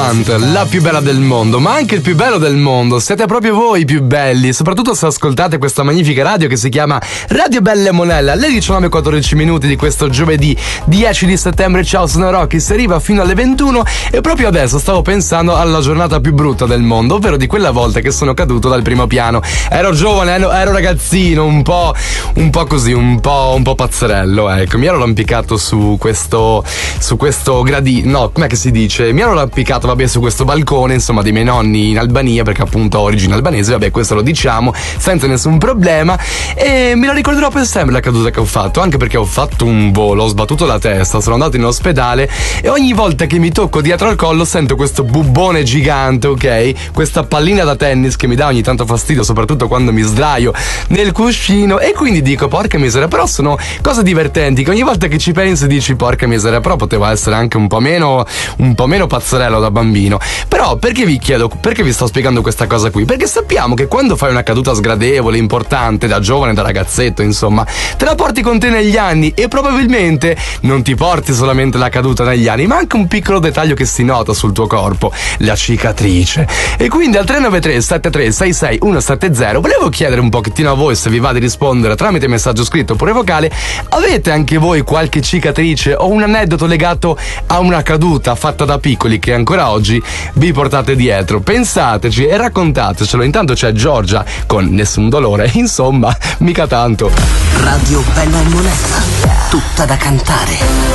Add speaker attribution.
Speaker 1: Hunt, la più bella del mondo, ma anche il più bello del mondo. Siete proprio voi i più belli, soprattutto se ascoltate questa magnifica radio che si chiama Radio Belle Monella. Alle 19:14 di questo giovedì 10 di settembre. Ciao, sono Rocky, si arriva fino alle 21 e proprio adesso stavo pensando alla giornata più brutta del mondo, ovvero di quella volta che sono caduto dal primo piano. Ero giovane, ero ragazzino, un po' così, un po' pazzerello, ecco. Mi ero arrampicato su questo gradino, no, com'è che si dice? Mi ero arrampicato, vabbè, su questo balcone, insomma, dei miei nonni in Albania, perché appunto ho origine albanese, vabbè, questo lo diciamo senza nessun problema, e me la ricorderò per sempre la caduta che ho fatto, anche perché ho fatto un volo, ho sbattuto la testa, sono andato in ospedale e ogni volta che mi tocco dietro al collo sento questo bubbone gigante, ok? Questa pallina da tennis che mi dà ogni tanto fastidio, soprattutto quando mi sdraio nel cuscino, e quindi dico, porca miseria, però sono cose divertenti che ogni volta che ci pensi dici, porca miseria, però poteva essere anche un po' meno pazzerello da bambino. Però perché vi chiedo, perché vi sto spiegando questa cosa qui? Perché sappiamo che quando fai una caduta sgradevole, importante, da giovane, da ragazzetto, insomma, te la porti con te negli anni, e probabilmente non ti porti solamente la caduta negli anni, ma anche un piccolo dettaglio che si nota sul tuo corpo, la cicatrice. E quindi al 393 73 66 170 volevo chiedere un pochettino a voi, se vi va di rispondere tramite messaggio scritto oppure vocale, avete anche voi qualche cicatrice o un aneddoto legato a una caduta fatta da piccoli che ancora oggi vi portate dietro? Pensateci e raccontatecelo. Intanto c'è Giorgia con Nessun dolore, insomma, mica tanto.
Speaker 2: Radio Bella e Monella, tutta da cantare.